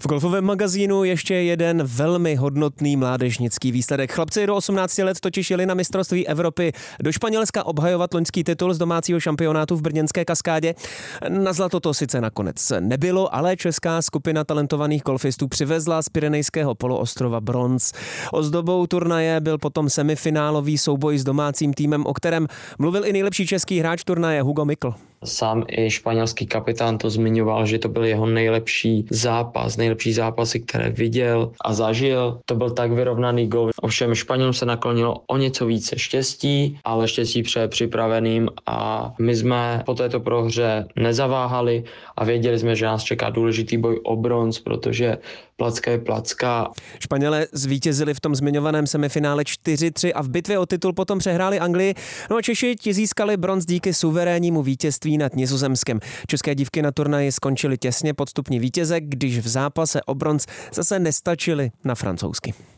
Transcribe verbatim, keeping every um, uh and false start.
V golfovém magazínu ještě jeden velmi hodnotný mládežnický výsledek. Chlapci do osmnácti let totiž jeli na mistrovství Evropy do Španělska obhajovat loňský titul z domácího šampionátu v brněnské Kaskádě. Na zlato to sice nakonec nebylo, ale česká skupina talentovaných golfistů přivezla z Pyrenejského poloostrova bronz. Ozdobou turnaje byl potom semifinálový souboj s domácím týmem, o kterém mluvil i nejlepší český hráč turnaje Hugo Mikl. Sám i španělský kapitán to zmiňoval, že to byl jeho nejlepší zápas, nejlepší zápasy, které viděl a zažil. To byl tak vyrovnaný gól. Ovšem Španělům se naklonilo o něco více štěstí, ale štěstí přeje připraveným a my jsme po této prohře nezaváhali a věděli jsme, že nás čeká důležitý boj o bronz, protože placka je placka. Španělé zvítězili v tom zmiňovaném semifinále čtyři tři a v bitvě o titul potom přehráli Anglii. No a Češi ti získali bronz díky suverénnímu vítězství nad Nizozemskem. České dívky na turnaji skončily těsně pod stupní vítěze, když v zápase o bronz zase nestačily na francouzsky.